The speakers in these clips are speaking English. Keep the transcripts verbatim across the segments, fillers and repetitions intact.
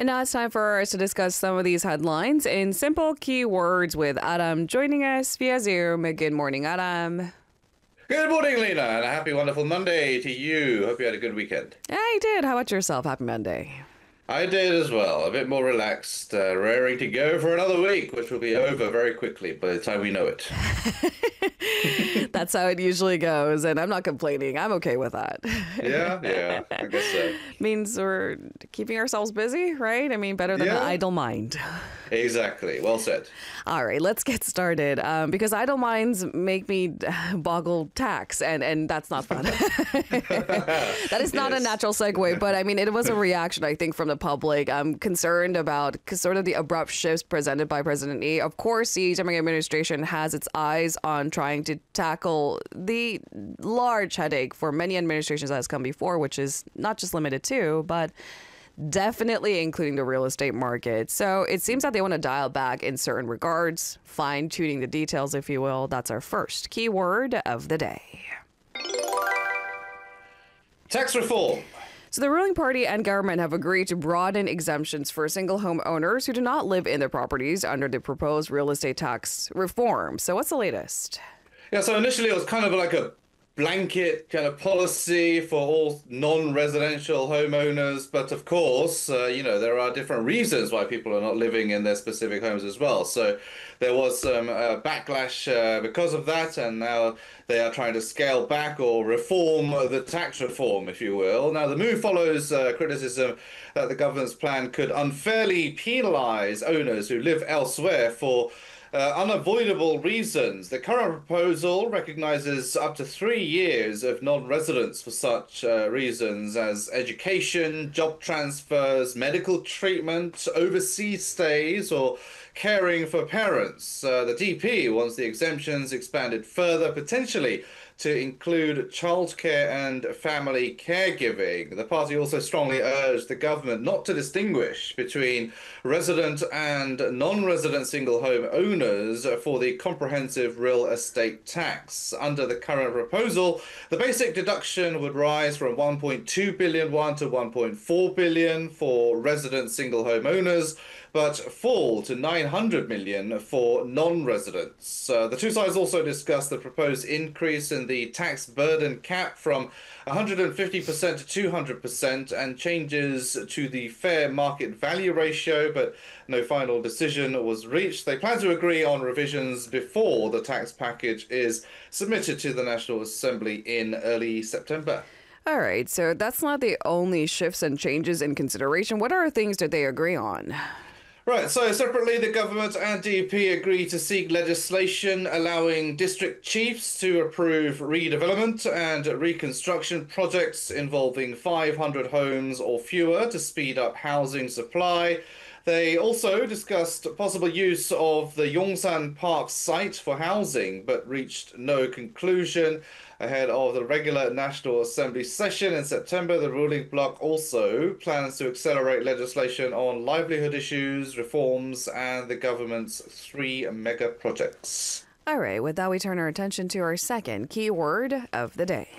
And now it's time for us to discuss some of these headlines in simple keywords with Adam joining us via Zoom. Good morning, Adam. Good morning, Lena, and a happy, wonderful Monday to you. Hope you had a good weekend. I did. How about yourself? Happy Monday. I did as well. A bit more relaxed, uh, raring to go for another week, which will be over very quickly by the time we know it. That's how it usually goes, and I'm not complaining. I'm okay with that. Yeah, yeah, I guess so. Means we're keeping ourselves busy, right? I mean, better than Yeah. an idle mind. Exactly. Well said. All right, let's get started. Um, because idle minds make me boggle tax, and, and that's not fun. That is not Yes. a natural segue, but I mean, it was a reaction, I think, from the public. I'm concerned about sort of the abrupt shifts presented by President Lee. Of course, the Democratic administration has its eyes on trying to tackle the large headache for many administrations that has come before, which is not just limited to, but definitely including the real estate market. So it seems that they want to dial back in certain regards, fine-tuning the details, if you will. That's our first keyword of the day. Tax reform. So the ruling party and government have agreed to broaden exemptions for single home owners who do not live in their properties under the proposed real estate tax reform. So what's the latest? Yeah, so initially it was kind of like a blanket kind of policy for all non-residential homeowners, but of course, uh, you know, there are different reasons why people are not living in their specific homes as well. So there was some uh, backlash uh, because of that, and now they are trying to scale back or reform the tax reform, if you will. Now, the move follows uh, criticism that the government's plan could unfairly penalize owners who live elsewhere for Uh, unavoidable reasons. The current proposal recognizes up to three years of non-residence for such uh, reasons as education, job transfers, medical treatment, overseas stays, or caring for parents. Uh, the D P wants the exemptions expanded further, potentially to include childcare and family caregiving. The party also strongly urged the government not to distinguish between resident and non-resident single home owners for the comprehensive real estate tax. Under the current proposal, the basic deduction would rise from one point two billion won to one point four billion for resident single home owners, but fall to nine hundred million for non-residents. Uh, the two sides also discussed the proposed increase in the tax burden cap from one hundred fifty percent to two hundred percent and changes to the fair market value ratio, but no final decision was reached. They plan to agree on revisions before the tax package is submitted to the National Assembly in early September. All right, so that's not the only shifts and changes in consideration. What other things did they agree on? Right, so separately, the government and D P agreed to seek legislation allowing district chiefs to approve redevelopment and reconstruction projects involving five hundred homes or fewer to speed up housing supply. They also discussed possible use of the Yongsan Park site for housing, but reached no conclusion. Ahead of the regular National Assembly session in September, the ruling bloc also plans to accelerate legislation on livelihood issues, reforms, and the government's three mega projects. All right, with that, we turn our attention to our second keyword of the day.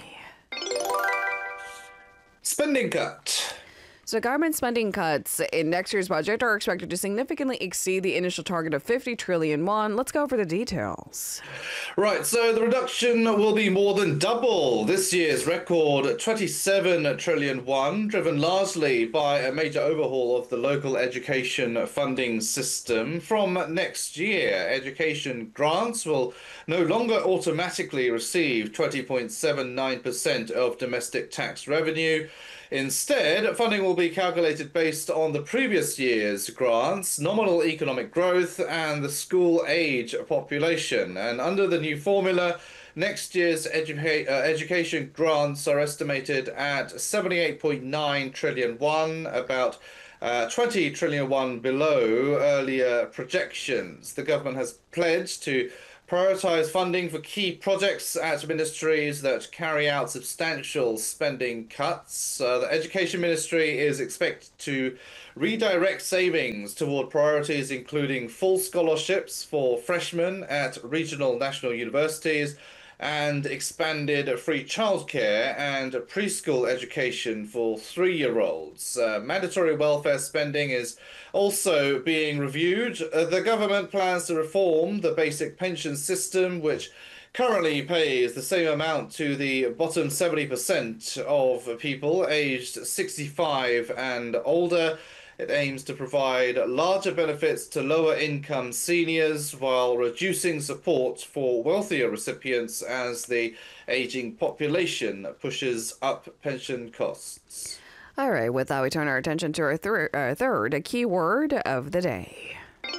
Spending cut. So government spending cuts in next year's budget are expected to significantly exceed the initial target of fifty trillion won. Let's go over the details. Right, so the reduction will be more than double this year's record twenty-seven trillion won, driven largely by a major overhaul of the local education funding system. From next year, education grants will no longer automatically receive twenty point seven nine percent of domestic tax revenue. Instead, funding will be calculated based on the previous year's grants, nominal economic growth, and the school age population. And under the new formula, next year's edu- uh, education grants are estimated at seventy-eight point nine trillion won, about uh, twenty trillion won below earlier projections. The government has pledged to prioritize funding for key projects at ministries that carry out substantial spending cuts. Uh, the Education Ministry is expected to redirect savings toward priorities including full scholarships for freshmen at regional national universities and expanded free childcare and preschool education for three-year-olds. Uh, mandatory welfare spending is also being reviewed. Uh, the government plans to reform the basic pension system, which currently pays the same amount to the bottom seventy percent of people aged sixty-five and older. It aims to provide larger benefits to lower income seniors while reducing support for wealthier recipients as the aging population pushes up pension costs. All right, with that, we turn our attention to our thir- uh, third keyword of the day.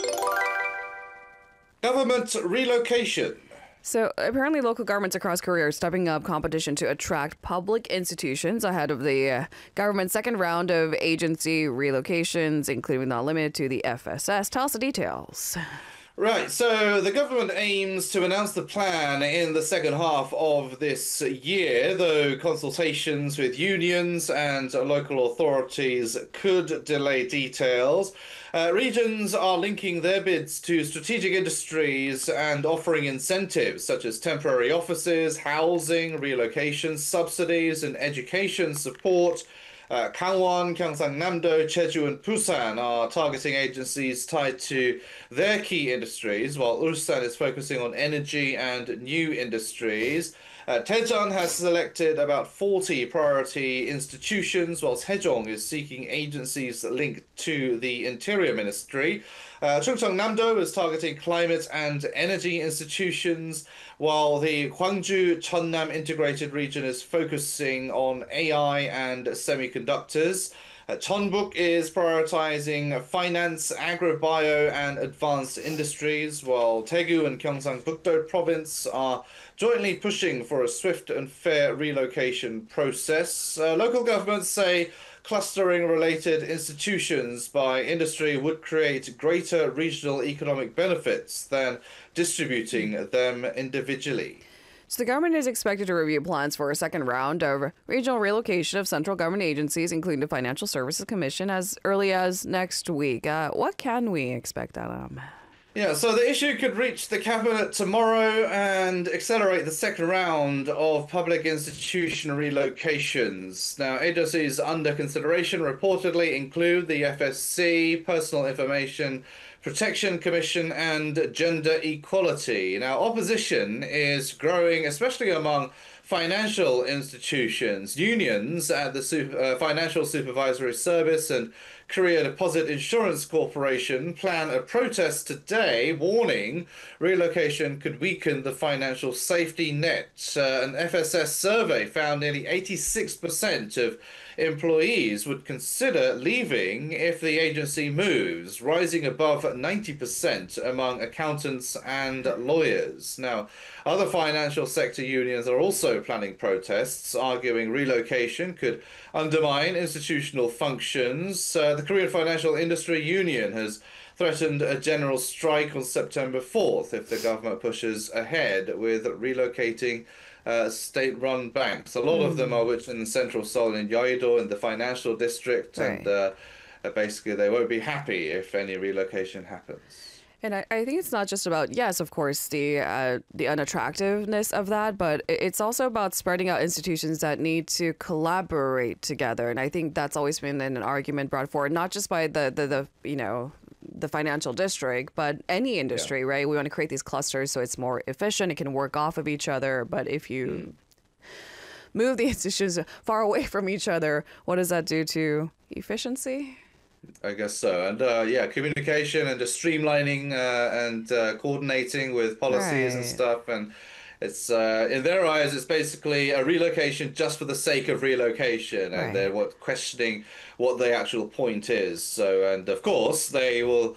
Government relocation. So apparently local governments across Korea are stepping up competition to attract public institutions ahead of the uh, government's second round of agency relocations, including not limited to the F S S. Tell us the details. Right, so the government aims to announce the plan in the second half of this year, though consultations with unions and local authorities could delay details. Uh, regions are linking their bids to strategic industries and offering incentives such as temporary offices, housing, relocation subsidies, and education support. Uh, Gangwon, Gyeongsangnam-do, Jeju, and Busan are targeting agencies tied to their key industries, while Ulsan is focusing on energy and new industries. Uh, Daejeon has selected about forty priority institutions, whilst Haejong is seeking agencies linked to the Interior Ministry. Uh, Chungcheongnam-do is targeting climate and energy institutions, while the Gwangju Cheonnam Integrated Region is focusing on A I and semiconductors. Uh, Jeonbuk is prioritizing finance, agrobio, and advanced industries, while Daegu and Gyeongsang-buk-do Province are jointly pushing for a swift and fair relocation process. Uh, local governments say clustering related institutions by industry would create greater regional economic benefits than distributing them individually. So the government is expected to review plans for a second round of regional relocation of central government agencies, including the Financial Services Commission, as early as next week. Uh, what can we expect, Adam? Yeah, so the issue could reach the cabinet tomorrow and accelerate the second round of public institution relocations. Now, agencies under consideration reportedly include the F S C, Personal Information Protection Commission, and Gender Equality. Now, opposition is growing, especially among financial institutions. Unions at the Super, uh, Financial Supervisory Service and Korea Deposit Insurance Corporation plan a protest today, warning relocation could weaken the financial safety net. Uh, an F S S survey found nearly eighty-six percent of employees would consider leaving if the agency moves, rising above ninety percent among accountants and lawyers. Now, other financial sector unions are also planning protests, arguing relocation could undermine institutional functions. Uh, the Korean Financial Industry Union has threatened a general strike on September fourth if the government pushes ahead with relocating uh, state-run banks. A lot mm. of them are which in central Seoul, in Yeouido, in the financial district, right. and uh, basically they won't be happy if any relocation happens. And I, I think it's not just about, yes, of course, the uh, the unattractiveness of that, but it's also about spreading out institutions that need to collaborate together. And I think that's always been an argument brought forward, not just by the, the, the you know, the financial district, but any industry, yeah. right? We want to create these clusters so it's more efficient. It can work off of each other. But if you mm. move the institutions far away from each other, what does that do to efficiency? I guess so. And uh, yeah, communication and just streamlining uh, and uh, coordinating with policies right. and stuff. And it's uh, in their eyes, it's basically a relocation just for the sake of relocation. And right. they're what, questioning what the actual point is. So, and of course, they will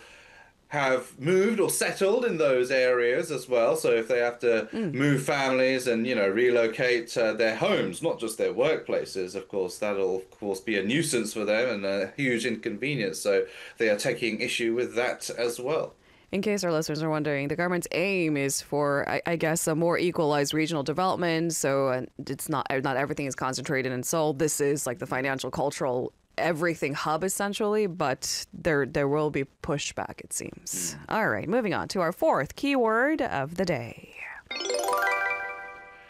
have moved or settled in those areas as well. So if they have to mm. move families and, you know, relocate uh, their homes, not just their workplaces, of course, that'll, of course, be a nuisance for them and a huge inconvenience. So they are taking issue with that as well. In case our listeners are wondering, the government's aim is for, I, I guess, a more equalized regional development. So uh, it's not not everything is concentrated in Seoul. This is like the financial, cultural, everything hub essentially, but there there will be pushback, it seems. Mm. All right, moving on to our fourth keyword of the day.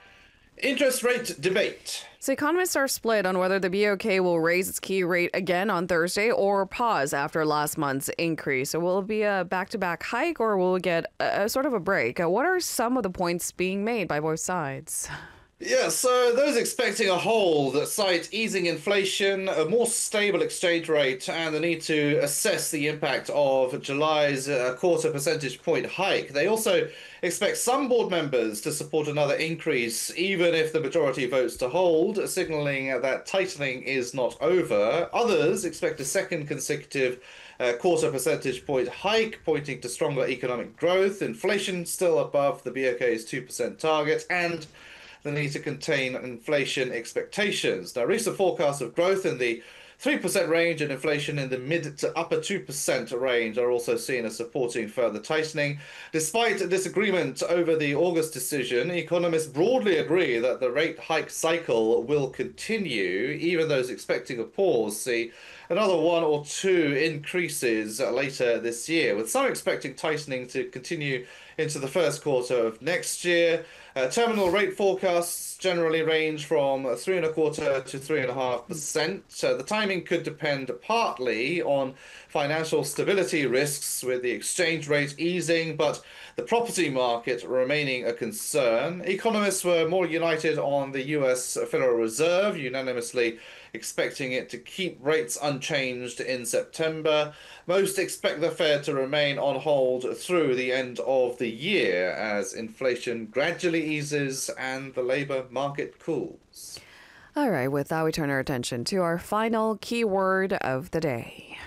Interest rate debate. So economists are split on whether the B O K will raise its key rate again on Thursday or pause after last month's increase. So will it be a back-to-back hike or will it get a, a sort of a break? Uh, what are some of the points being made by both sides? Yeah, so those expecting a hold cite easing inflation, a more stable exchange rate, and the need to assess the impact of July's uh, quarter percentage point hike. They also expect some board members to support another increase, even if the majority votes to hold, signaling that tightening is not over. Others expect a second consecutive uh, quarter percentage point hike, pointing to stronger economic growth, inflation still above the B O K's two percent target, and the need to contain inflation expectations. Now, recent forecasts of growth in the three percent range and inflation in the mid to upper two percent range are also seen as supporting further tightening. Despite a disagreement over the August decision, economists broadly agree that the rate hike cycle will continue. Even those expecting a pause see another one or two increases later this year, with some expecting tightening to continue into the first quarter of next year. Uh, terminal rate forecasts generally range from three and a quarter to three and a half percent. So the timing could depend partly on financial stability risks with the exchange rate easing, but the property market remaining a concern. Economists were more united on the U S Federal Reserve, unanimously expecting it to keep rates unchanged in September. Most expect the Fed to remain on hold through the end of the year as inflation gradually eases and the labor market cools. All right, with that, we turn our attention to our final keyword of the day.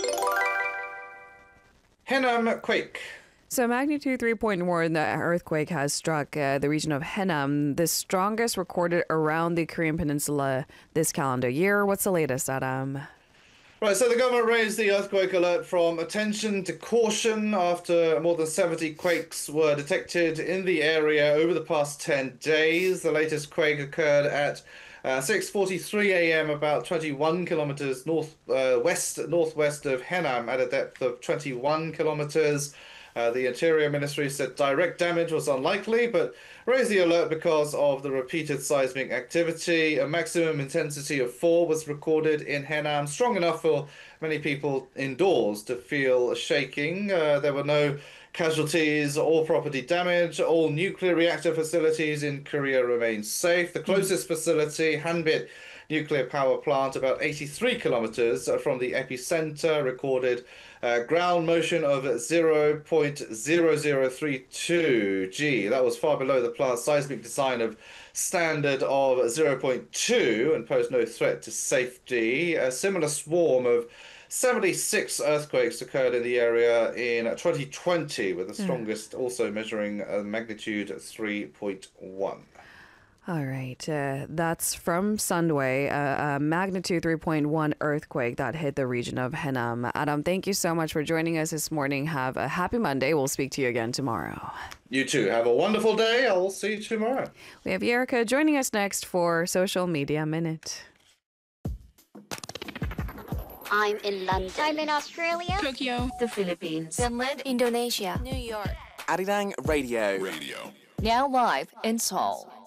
Henan quake. So magnitude three point one, the earthquake has struck uh, the region of Henan, the strongest recorded around the Korean Peninsula this calendar year. What's the latest, Adam? Right, so the government raised the earthquake alert from attention to caution after more than seventy quakes were detected in the area over the past ten days. The latest quake occurred at uh, six forty-three a.m. about twenty-one kilometers north uh, west northwest of Henan at a depth of twenty-one kilometers. Uh, the Interior Ministry said direct damage was unlikely, but raised the alert because of the repeated seismic activity. A maximum intensity of four was recorded in Henan, strong enough for many people indoors to feel shaking. Uh, there were no casualties or property damage. All nuclear reactor facilities in Korea remain safe. The closest facility, Hanbit nuclear power plant, about eighty-three kilometers from the epicenter, recorded Uh, ground motion of zero point zero zero three two G. That was far below the plant's seismic design of standard of zero point two and posed no threat to safety. A similar swarm of seventy-six earthquakes occurred in the area in twenty twenty, with the strongest mm. also measuring a magnitude three point one. All right, uh, that's from Sunway, uh, a magnitude three point one earthquake that hit the region of Henan. Adam, thank you so much for joining us this morning. Have a happy Monday. We'll speak to you again tomorrow. You too. Have a wonderful day. I'll see you tomorrow. We have Erica joining us next for Social Media Minute. I'm in London. I'm in Australia. Tokyo. The Philippines. Finland. Indonesia. New York. Arirang Radio. Radio. Now live in Seoul.